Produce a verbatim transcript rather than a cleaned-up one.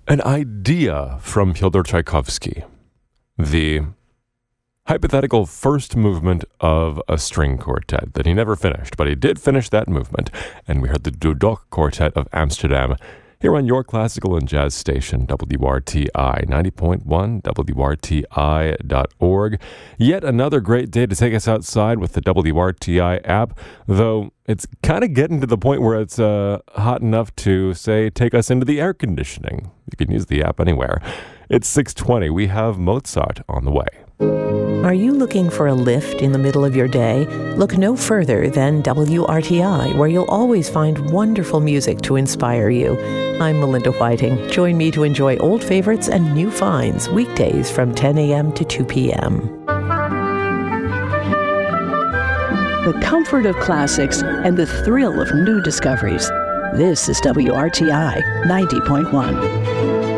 An idea from Fyodor Tchaikovsky. The hypothetical first movement of a string quartet that he never finished, but he did finish that movement. And we heard the Dudok Quartet of Amsterdam here on your classical and jazz station, W R T I ninety point one, W R T I dot org. Yet another great day to take us outside with the W R T I app, though it's kind of getting to the point where it's uh, hot enough to, say, take us into the air conditioning. You can use the app anywhere. It's six twenty. We have Mozart on the way. Are you looking for a lift in the middle of your day? Look no further than W R T I, where you'll always find wonderful music to inspire you. I'm Melinda Whiting. Join me to enjoy old favorites and new finds weekdays from ten a.m. to two p.m. The comfort of classics and the thrill of new discoveries. This is W R T I ninety point one.